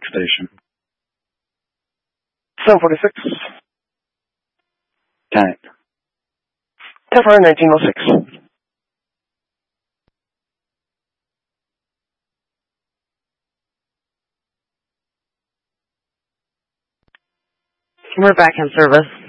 Pacific Station. 746. 10. 10 for 1906. We're back in service.